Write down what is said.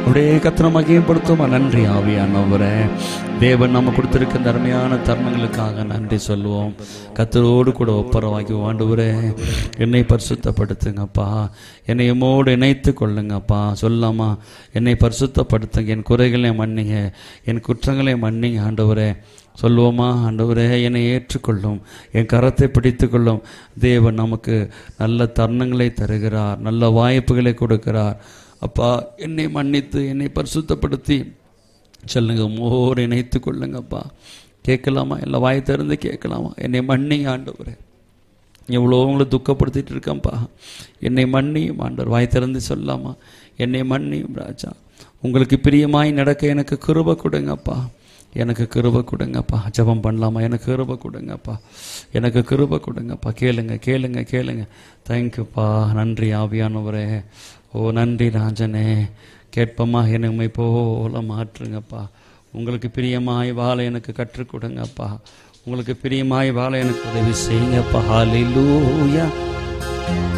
அப்படியே கர்த்தரை மகிமைப்படுத்துமா. நன்றி ஆவியானவரே. தேவன் நம்ம கொடுத்திருக்க இந்த அருமையான தருணங்களுக்காக நன்றி சொல்லுவோம். கர்த்தரோடு கூட ஒப்புரவாக்கி ஆண்டவரே என்னை பரிசுத்தப்படுத்துங்கப்பா, என்னை எம்மோடு இணைத்து கொள்ளுங்கப்பா. சொல்லாமா, என்னை பரிசுத்தப்படுத்துங்க, என் குறைகளை மன்னிங்க, என் குற்றங்களை மன்னிங்க ஆண்டவரே. சொல்லுவோமா, ஆண்டவரே என்னை ஏற்றுக்கொள்ளும், என் கரத்தை பிடித்து கொள்ளும். தேவன் நமக்கு நல்ல தருணங்களை தருகிறார், நல்ல வாய்ப்புகளை கொடுக்கிறார். அப்பா, என்னை மன்னித்து என்னை பரிசுத்தப்படுத்தி சொல்லுங்க, மோர் இணைத்து கொள்ளுங்கப்பா. கேட்கலாமா? எல்லாம் வாய் திறந்து கேட்கலாமா? என்னை மன்னிங்க ஆண்டவரே, எவ்வளோ உங்களை துக்கப்படுத்திட்டு இருக்கேன்ப்பா, என்னை மன்னியும் ஆண்டவர். வாய் திறந்து சொல்லாமா, என்னை மன்னியும் ராஜா, உங்களுக்கு பிரியமாய் நடக்க எனக்கு கிருபை கொடுங்கப்பா, எனக்கு கிருபை கொடுங்கப்பா. ஜெபம் பண்ணலாமா? எனக்கு கிருபை கொடுங்கப்பா, எனக்கு கிருபை கொடுங்கப்பா. கேளுங்க கேளுங்க கேளுங்க. தேங்க்யூப்பா. நன்றி ஆவியானவரே. ஓ நன்றி ராஜனே. கேட்பமா, என்னை உம்மை போல மாற்றுங்கப்பா. உங்களுக்கு பிரியமாய் வாழ எனக்கு கற்றுக் கொடுங்கப்பா. உங்களுக்கு பிரியமாய் வாழ எனக்கு உதவி செய்யுங்கப்பா. ஹல்லேலூயா.